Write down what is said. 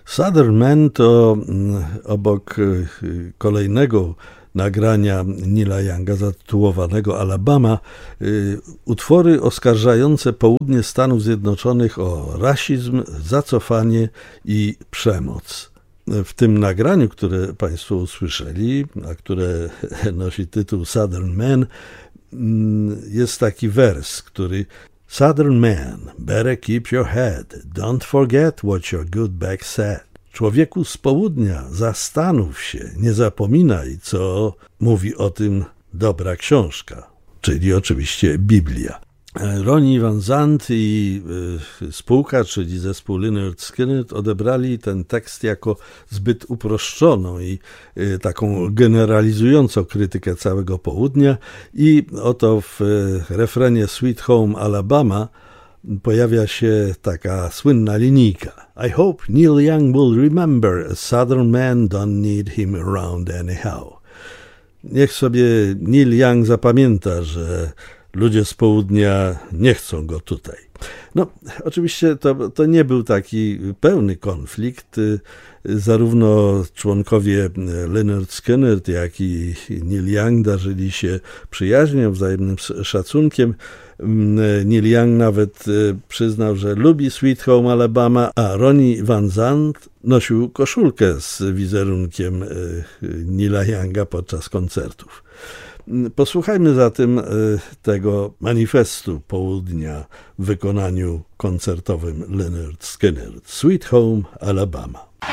Southern Man to obok kolejnego nagrania Neila Younga zatytułowanego Alabama, utwory oskarżające południe Stanów Zjednoczonych o rasizm, zacofanie i przemoc. W tym nagraniu, które Państwo usłyszeli, a które nosi tytuł Southern Man, jest taki wers, który Southern man, better keep your head, don't forget what your good back said. Człowieku z południa, zastanów się, nie zapominaj, co mówi o tym dobra książka, czyli oczywiście Biblia. Ronnie Van Zant i spółka, czyli zespół Lynyrd Skynyrd, odebrali ten tekst jako zbyt uproszczoną i taką generalizującą krytykę całego południa i oto w refrenie Sweet Home Alabama pojawia się taka słynna linijka. I hope Neil Young will remember a southern man don't need him around anyhow. Niech sobie Neil Young zapamięta, że ludzie z południa nie chcą go tutaj. No, oczywiście to nie był taki pełny konflikt. Zarówno członkowie Lynyrd Skynyrd, jak i Neil Young darzyli się przyjaźnią, wzajemnym szacunkiem. Neil Young nawet przyznał, że lubi Sweet Home Alabama, a Ronnie Van Zant nosił koszulkę z wizerunkiem Neila Younga podczas koncertów. Posłuchajmy zatem tego manifestu południa w wykonaniu koncertowym Lynyrd Skynyrd. Sweet Home Alabama.